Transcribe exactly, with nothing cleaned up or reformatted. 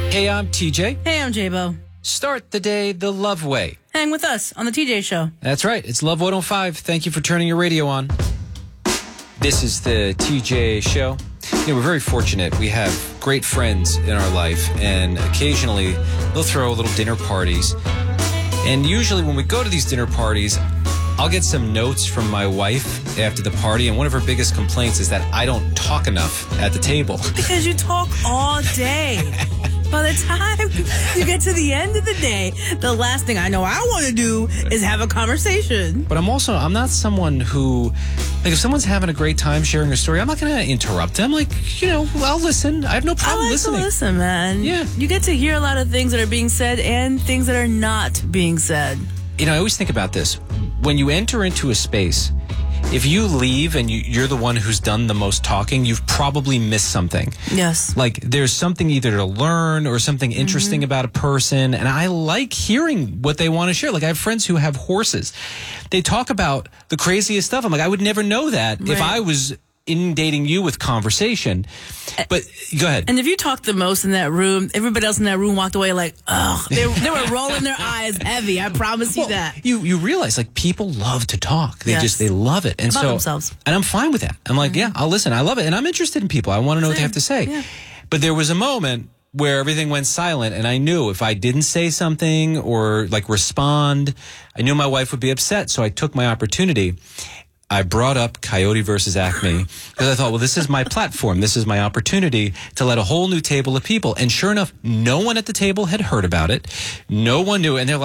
Hey, I'm T J. Hey, I'm J-Bo. Start the day the love way. Hang with us on the T J Show. That's right. It's Love one oh five. Thank you for turning your radio on. This is the T J Show. You know, we're very fortunate. We have great friends in our life, and occasionally they'll throw little dinner parties. And usually when we go to these dinner parties, I'll get some notes from my wife after the party, and one of her biggest complaints is that I don't talk enough at the table. Because you talk all day. By the time you get to the end of the day, the last thing I know I want to do is have a conversation. But I'm also, I'm not someone who, like, if someone's having a great time sharing a story, I'm not going to interrupt them. Like, you know, I'll listen. I have no problem I like listening. to listen, man. Yeah. You get to hear a lot of things that are being said and things that are not being said. You know, I always think about this. When you enter into a space, if you leave and you, you're the one who's done the most talking, you've probably missed something. Yes. Like, there's something either to learn or something interesting mm-hmm. about a person. And I like hearing what they want to share. Like, I have friends who have horses. They talk about the craziest stuff. I'm like, I would never know that right. if I was inundating you with conversation. But go ahead. And if you talked the most in that room, everybody else in that room walked away like, ugh. They, they were rolling their eyes heavy. I promise you well, that. You you realize, like, people love to talk. They yes. just, they love it. And love so, themselves. And I'm fine with that. I'm like, mm-hmm. yeah, I'll listen. I love it. And I'm interested in people. I want to know Same. what they have to say. Yeah. But there was a moment where everything went silent, and I knew if I didn't say something or, like, respond, I knew my wife would be upset. So I took my opportunity. I brought up Coyote versus Acme because I thought, well, this is my platform. This is my opportunity to let a whole new table of people. And sure enough, no one at the table had heard about it. No one knew. And they're like,